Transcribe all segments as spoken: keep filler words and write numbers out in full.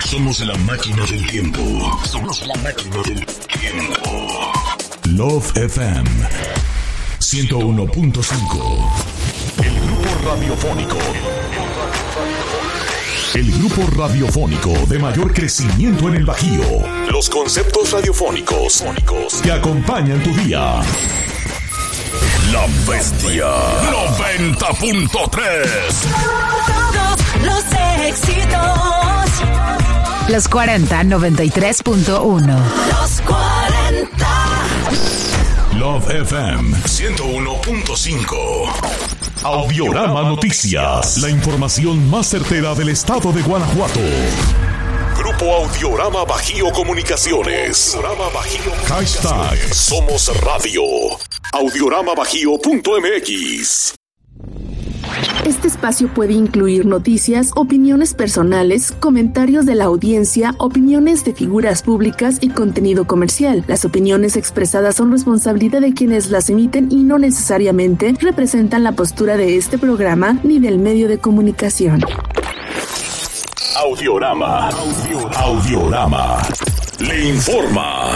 Somos la máquina del tiempo. Somos la máquina del tiempo. Love F M ciento uno punto cinco. El grupo radiofónico. El grupo radiofónico de mayor crecimiento en el Bajío. Los conceptos radiofónicos que acompañan tu día. La Bestia noventa punto tres. Todos los éxitos. Los cuarenta, noventa y tres punto uno. Los cuarenta. Love F M ciento uno punto cinco. Audiorama Noticias. La información más certera del estado de Guanajuato. Grupo Audiorama Bajío Comunicaciones. Audiorama Bajío. Hashtag Somos Radio. audiorama bajío punto m x. Este espacio puede incluir noticias, opiniones personales, comentarios de la audiencia, opiniones de figuras públicas y contenido comercial. Las opiniones expresadas son responsabilidad de quienes las emiten y no necesariamente representan la postura de este programa ni del medio de comunicación. Audiorama. Audiorama. Le informa.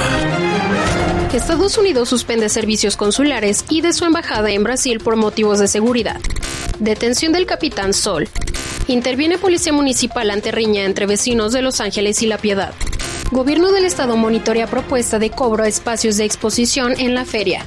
Estados Unidos suspende servicios consulares y de su embajada en Brasil por motivos de seguridad. Detención del capitán Sol. Interviene policía municipal ante riña entre vecinos de Los Ángeles y La Piedad. Gobierno del estado monitorea propuesta de cobro a espacios de exposición en la feria.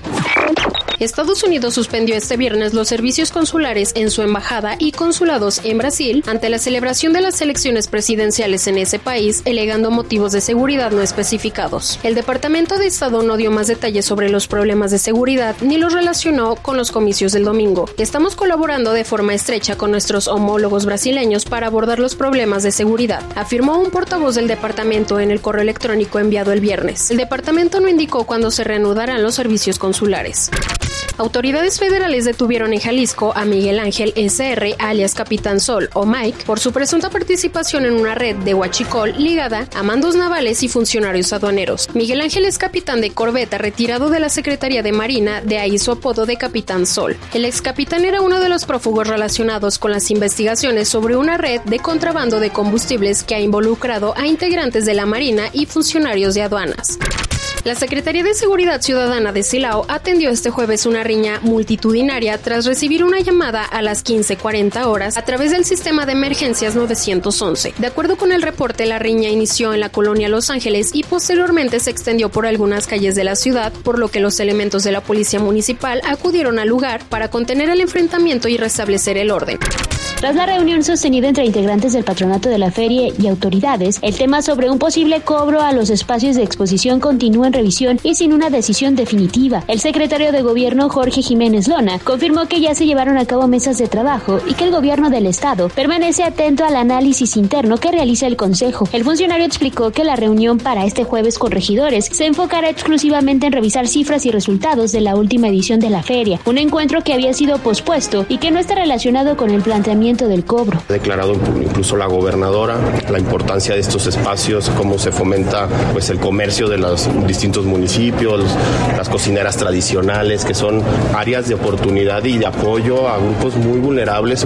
Estados Unidos suspendió este viernes los servicios consulares en su embajada y consulados en Brasil ante la celebración de las elecciones presidenciales en ese país, alegando motivos de seguridad no especificados. El Departamento de Estado no dio más detalles sobre los problemas de seguridad ni los relacionó con los comicios del domingo. Estamos colaborando de forma estrecha con nuestros homólogos brasileños para abordar los problemas de seguridad, afirmó un portavoz del departamento en el correo electrónico enviado el viernes. El departamento no indicó cuándo se reanudarán los servicios consulares. Autoridades federales detuvieron en Jalisco a Miguel Ángel S R, alias Capitán Sol o Mike, por su presunta participación en una red de huachicol ligada a mandos navales y funcionarios aduaneros. Miguel Ángel es capitán de corbeta retirado de la Secretaría de Marina, de ahí su apodo de Capitán Sol. El ex capitán era uno de los prófugos relacionados con las investigaciones sobre una red de contrabando de combustibles que ha involucrado a integrantes de la Marina y funcionarios de aduanas. La Secretaría de Seguridad Ciudadana de Silao atendió este jueves una riña multitudinaria tras recibir una llamada a las quince cuarenta horas a través del sistema de emergencias nueve once. De acuerdo con el reporte, la riña inició en la colonia Los Ángeles y posteriormente se extendió por algunas calles de la ciudad, por lo que los elementos de la policía municipal acudieron al lugar para contener el enfrentamiento y restablecer el orden. Tras la reunión sostenida entre integrantes del patronato de la feria y autoridades, el tema sobre un posible cobro a los espacios de exposición continúa en revisión y sin una decisión definitiva. El secretario de Gobierno, Jorge Jiménez Lona, confirmó que ya se llevaron a cabo mesas de trabajo y que el gobierno del estado permanece atento al análisis interno que realiza el consejo. El funcionario explicó que la reunión para este jueves con regidores se enfocará exclusivamente en revisar cifras y resultados de la última edición de la feria, un encuentro que había sido pospuesto y que no está relacionado con el planteamiento del cobro. Ha declarado incluso la gobernadora la importancia de estos espacios, cómo se fomenta pues el comercio de los distintos municipios, las cocineras tradicionales, que son áreas de oportunidad y de apoyo a grupos muy vulnerables.